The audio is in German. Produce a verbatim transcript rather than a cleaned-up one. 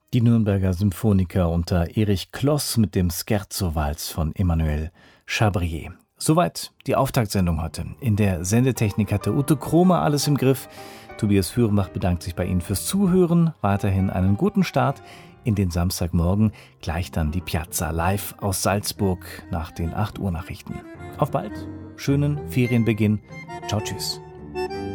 Die Nürnberger Symphoniker unter Erich Kloss mit dem Scherzo-Walz von Emmanuel Chabrier. Soweit die Auftaktsendung heute. In der Sendetechnik hatte Ute Kromer alles im Griff. Tobias Fürnbach bedankt sich bei Ihnen fürs Zuhören. Weiterhin einen guten Start in den Samstagmorgen. Gleich dann die Piazza live aus Salzburg nach den acht Uhr Nachrichten. Auf bald, schönen Ferienbeginn. Ciao, tschüss.